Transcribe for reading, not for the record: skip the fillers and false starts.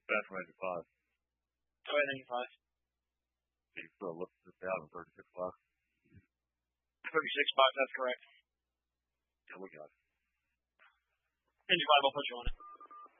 Back from 85. Go ahead, 85. You can still look this out on 36 bucks. 36 bucks, that's correct. Yeah, we got it. 55, I'll put you on it.